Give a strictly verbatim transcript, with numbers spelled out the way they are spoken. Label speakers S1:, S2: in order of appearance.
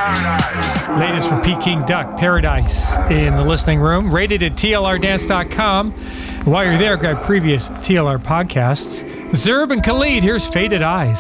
S1: Latest for Peking Duck, Paradise, in the listening room. Rated at T L R dance dot com. While you're there, grab previous T L R podcasts. Zerb and Khalid, here's Faded Eyes.